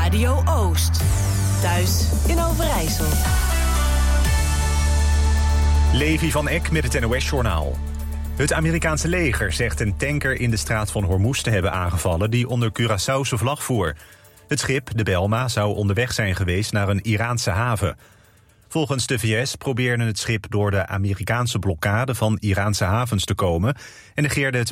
Radio Oost. Thuis in Overijssel. Levi van Eck met het NOS-journaal. Het Amerikaanse leger zegt een tanker in de straat van Hormuz te hebben aangevallen die onder Curaçaose vlag voer. Het schip, de Belma, zou onderweg zijn geweest naar een Iraanse haven. Volgens de VS probeerde het schip door de Amerikaanse blokkade van Iraanse havens te komen en negeerde het